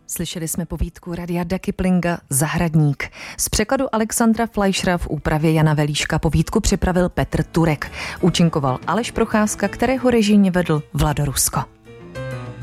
Slyšeli jsme povídku Rudyarda Kiplinga Zahradník. Z překladu Alexandra Fleischera v úpravě Jana Velíška povídku připravil Petr Turek. Účinkoval Aleš Procházka, kterého režijně vedl Vlado Rusko.